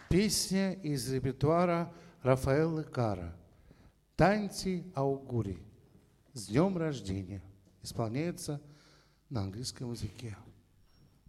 Песня из репертуара Рафаэла Карра «Танти аугури». С днем рождения. Исполняется на английском языке.